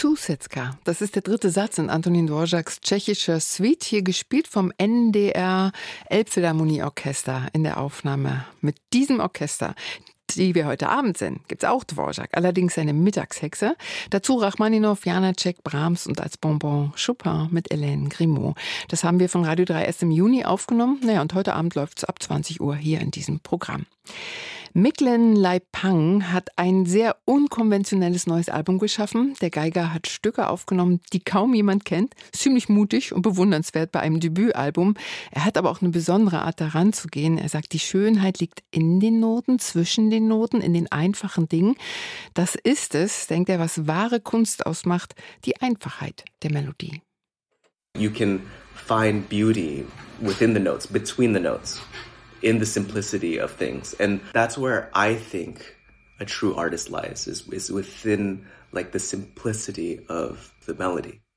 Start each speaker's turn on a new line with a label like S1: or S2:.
S1: Sousetzka, das ist der dritte Satz in Antonín Dvořáks tschechischer Suite, hier gespielt vom NDR Elbphilharmonieorchester in der Aufnahme. Mit diesem Orchester, die wir heute Abend sind, gibt's auch Dvořák, allerdings eine Mittagshexe. Dazu Rachmaninow, Janáček, Brahms und als Bonbon Chopin mit Hélène Grimaud. Das haben wir von Radio 3 erst im Juni aufgenommen. Naja, und heute Abend läuft's ab 20 Uhr hier in diesem Programm. Miklen Leipang hat ein sehr unkonventionelles neues Album geschaffen. Der Geiger hat Stücke aufgenommen, die kaum jemand kennt. Ziemlich mutig und bewundernswert bei einem Debütalbum. Er hat aber auch eine besondere Art, daran zu gehen. Er sagt, die Schönheit liegt in den Noten, zwischen den Noten, in den einfachen Dingen. Das ist es, denkt er, was wahre Kunst ausmacht, die Einfachheit der Melodie.
S2: You can find beauty within the notes, between the notes. In the simplicity of things. And that's where I think a true artist lies, is within like the simplicity of the melody.